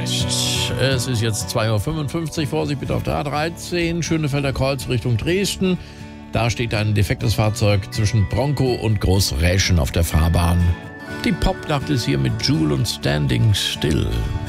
Es ist jetzt 2:55 Uhr. Vorsicht bitte auf der A13, Schönefelder Kreuz Richtung Dresden. Da steht ein defektes Fahrzeug zwischen Bronco und Großräschen auf der Fahrbahn. Die Popnacht ist hier mit Jewel und Standing Still.